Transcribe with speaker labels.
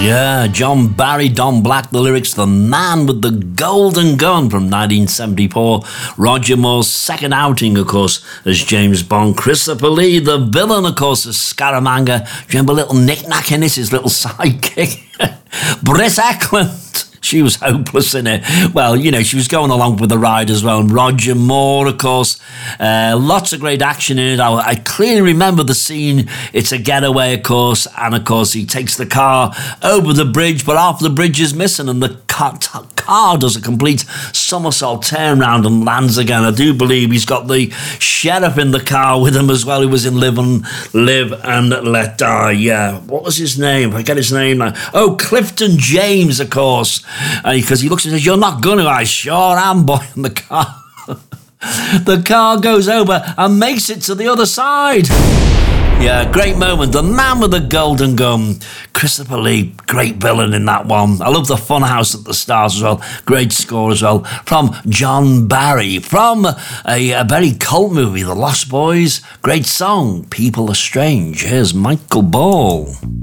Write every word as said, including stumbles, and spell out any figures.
Speaker 1: Yeah, John Barry, Don Black, the lyrics, The Man with the Golden Gun from nineteen seventy-four. Roger Moore's second outing, of course, as James Bond. Christopher Lee, the villain, of course, as Scaramanga. Do you remember little knick-knack in it, his little sidekick? Britt Eklund. She was hopeless in it. Well, you know, she was going along with the ride as well. And Roger Moore, of course. Uh, lots of great action in it. I, I clearly remember the scene. It's a getaway, of course. And, of course, he takes the car over the bridge, but half the bridge is missing. And the car, t- car does a complete somersault turnaround and lands again. I do believe he's got the sheriff in the car with him as well. He was in Live and Live and Let Die. Yeah. What was his name? I get his name now. Oh, Clifton James, of course. Because uh, he looks and says, "You're not going to." I sure am, boy. And the car, the car goes over and makes it to the other side. Yeah, great moment. The Man with the Golden Gun. Christopher Lee, great villain in that one. I love the Funhouse at the start as well. Great score as well. From John Barry. From a, a very cult movie, The Lost Boys. Great song, People Are Strange. Here's Michael Ball.